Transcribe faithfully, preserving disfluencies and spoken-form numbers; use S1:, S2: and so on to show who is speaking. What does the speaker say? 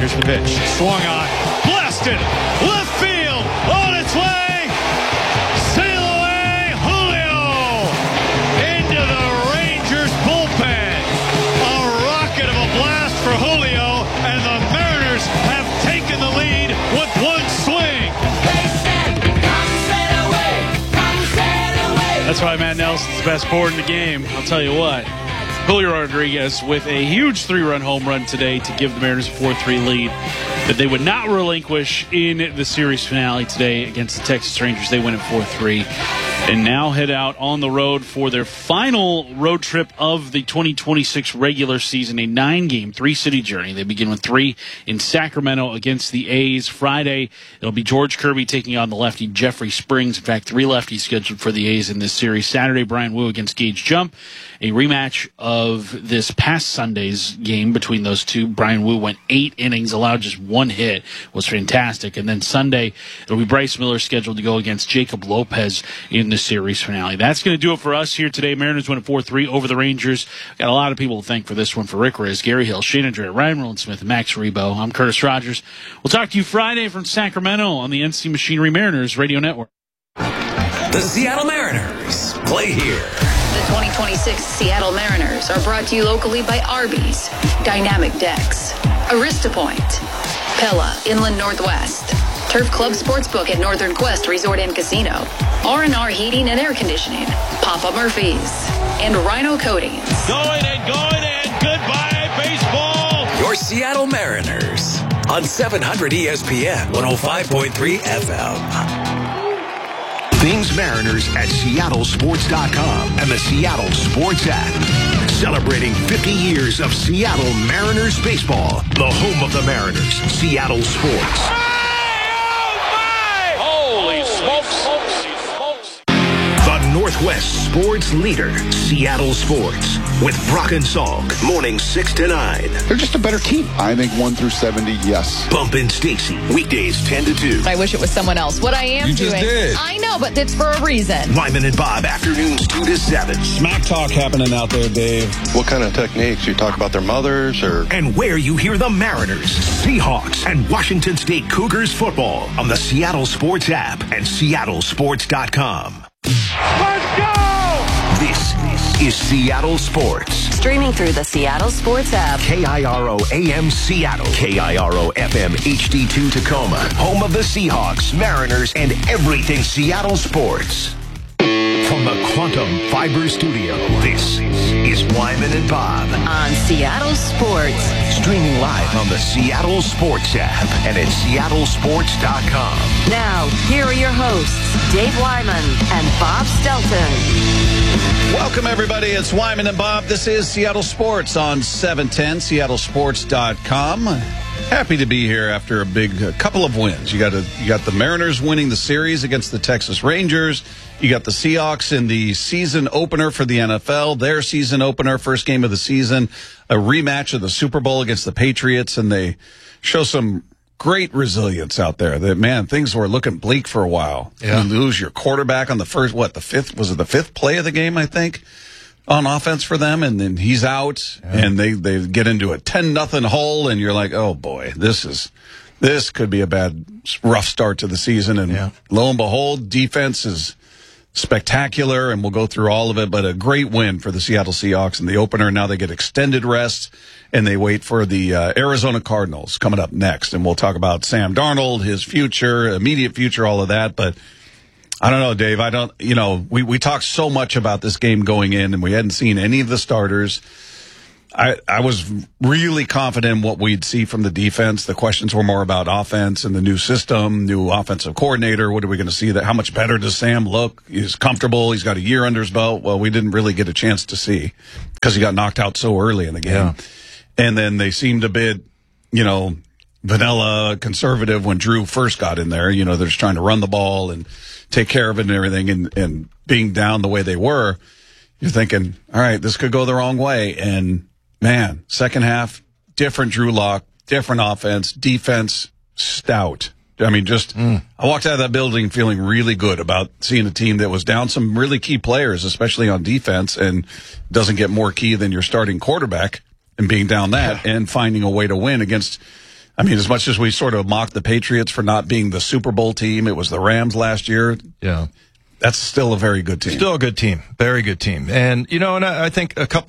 S1: Here's the pitch. Swung on. Blasted. Left field. On its way. Sail away. Julio. Into the Rangers bullpen. A rocket of a blast for Julio. And the Mariners have taken the lead with one swing. That's why Matt Nelson's the best board in the game. I'll tell you what. Julio Rodriguez with a huge three-run home run today to give the Mariners a four three lead that they would not relinquish in the series finale today against the Texas Rangers. They win at four three and now head out on the road for their final road trip of the twenty twenty-six regular season, a nine-game, three-city journey. They begin with three in Sacramento against the A's. Friday, it'll be George Kirby taking on the lefty Jeffrey Springs. In fact, three lefties scheduled for the A's in this series. Saturday, Brian Wu against Gage Jump, a rematch of this past Sunday's game between those two. Brian Wu went eight innings, allowed just one hit, was fantastic. And then Sunday, it'll be Bryce Miller scheduled to go against Jacob Lopez in the series finale. That's going to do it for us here today. Mariners win at four three over the Rangers. Got a lot of people to thank for this one. For Rick Riz, Gary Hill, Shane Andrea, Ryan Roland Smith, and Max Rebo. I'm Curtis Rogers. We'll talk to you Friday from Sacramento on the N C Machinery Mariners Radio Network.
S2: The Seattle Mariners play here.
S3: The twenty twenty-six Seattle Mariners are brought to you locally by Arby's, Dynamic Decks, Arista Point, Pella Inland Northwest, Turf Club Sportsbook at Northern Quest Resort and Casino, R and R Heating and Air Conditioning, Papa Murphy's, and Rhino Coatings.
S1: Going and going and goodbye, baseball.
S2: Your Seattle Mariners on seven hundred E S P N one oh five point three F M.
S4: Things Mariners at Seattle Sports dot com and the Seattle Sports app. Celebrating fifty years of Seattle Mariners baseball. The home of the Mariners, Seattle Sports.
S1: Holy smokes.
S4: The Northwest sports leader, Seattle Sports. With Brock and Salk, mornings six to nine.
S5: They're just a better team. I think one through seventy, yes.
S4: Bump and Stacy, weekdays ten to two.
S6: I wish it was someone else. What I am
S5: You just
S6: doing.
S5: did.
S6: I know, but it's for a reason.
S4: Wyman and Bob, afternoons two to seven.
S7: Smack talk happening out there, Dave.
S8: What kind of techniques? You talk about their mothers or...
S4: And where you hear the Mariners, Seahawks, and Washington State Cougars football on the Seattle Sports app and Seattle Sports dot com.
S1: Let's go!
S4: This is Seattle Sports.
S3: Streaming through the Seattle Sports app.
S4: K I R O A M Seattle. K I R O F M H D two Tacoma. Home of the Seahawks, Mariners, and everything Seattle sports. From the Quantum Fiber Studio, this is Wyman and Bob.
S3: On Seattle Sports.
S4: Streaming live on the Seattle Sports app and at Seattle Sports dot com.
S3: Now, here are your hosts, Dave Wyman and Bob Stelton.
S7: Welcome, everybody. It's Wyman and Bob. This is Seattle Sports on seven ten, Seattle Sports dot com. Happy to be here after a big a couple of wins. You got a, you got the Mariners winning the series against the Texas Rangers. You got the Seahawks in the season opener for the N F L, their season opener, first game of the season, a rematch of the Super Bowl against the Patriots, and they show some great resilience out there. That, man, things were looking bleak for a while.
S8: Yeah.
S7: You lose your quarterback on the first, what, the fifth, was it the fifth play of the game, I think, on offense for them, and then he's out, yeah. and they, they get into a ten nothing hole, and you're like, oh, boy, this is... This could be a bad, rough start to the season, and yeah. lo and behold, defense is spectacular, and we'll go through all of it, but a great win for the Seattle Seahawks in the opener. Now they get extended rest, and they wait for the uh, Arizona Cardinals coming up next, and we'll talk about Sam Darnold, his future, immediate future, all of that, but I don't know, Dave, I don't, you know, we, we talked so much about this game going in, and we hadn't seen any of the starters. I, I was really confident in what we'd see from the defense. The questions were more about offense and the new system, new offensive coordinator. What are we going to see? That? How much better does Sam look? He's comfortable. He's got a year under his belt. Well, we didn't really get a chance to see because he got knocked out so early in the game. Yeah. And then they seemed a bit, you know, vanilla conservative when Drew first got in there. You know, they're just trying to run the ball and take care of it and everything. And, and being down the way they were, you're thinking, all right, this could go the wrong way. And man, second half, different Drew Lock, different offense, defense, stout. I mean, just, mm. I walked out of that building feeling really good about seeing a team that was down some really key players, especially on defense, and doesn't get more key than your starting quarterback and being down that yeah. and finding a way to win against I mean, as much as we sort of mocked the Patriots for not being the Super Bowl team, it was the Rams last year.
S9: Yeah.
S7: That's still a very good team.
S9: Still a good team. Very good team. And, you know, and I, I think a couple